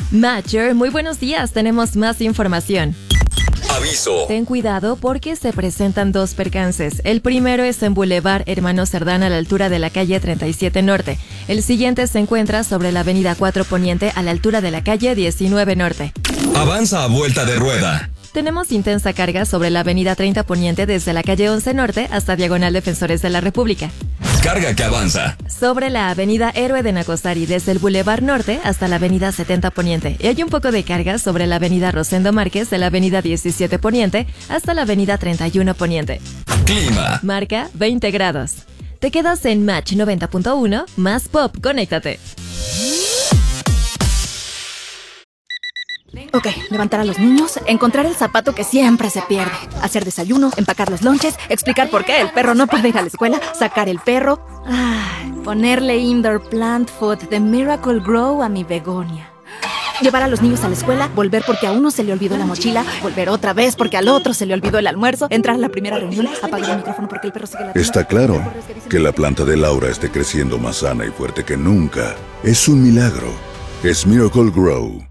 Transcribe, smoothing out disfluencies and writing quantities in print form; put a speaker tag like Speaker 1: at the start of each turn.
Speaker 1: Matcher, muy buenos días, tenemos más información.
Speaker 2: Aviso.
Speaker 1: Ten cuidado porque se presentan dos percances. El primero es en Boulevard Hermano Cerdán a la altura de la calle 37 Norte. El siguiente se encuentra sobre la avenida 4 Poniente a la altura de la calle 19 Norte.
Speaker 2: Avanza a vuelta de rueda.
Speaker 1: Tenemos intensa carga sobre la avenida 30 Poniente desde la calle 11 Norte hasta Diagonal Defensores de la República.
Speaker 2: Carga que avanza.
Speaker 1: Sobre la avenida Héroe de Nacosari desde el Boulevard Norte hasta la avenida 70 Poniente. Y hay un poco de carga sobre la avenida Rosendo Márquez de la avenida 17 Poniente hasta la avenida 31 Poniente.
Speaker 2: Clima.
Speaker 1: Marca 20 grados. Te quedas en Match 90.1 más Pop. Conéctate.
Speaker 3: Ok, levantar a los niños, encontrar el zapato que siempre se pierde, hacer desayuno, empacar los lonches, explicar por qué el perro no puede ir a la escuela, sacar el perro, ponerle indoor plant food de Miracle Grow a mi begonia. Llevar a los niños a la escuela, volver porque a uno se le olvidó la mochila, volver otra vez porque al otro se le olvidó el almuerzo, entrar a la primera reunión, apagar el micrófono porque el perro sigue ladrando.
Speaker 4: Está claro que la planta de Laura esté creciendo más sana y fuerte que nunca. Es un milagro. Es Miracle Grow.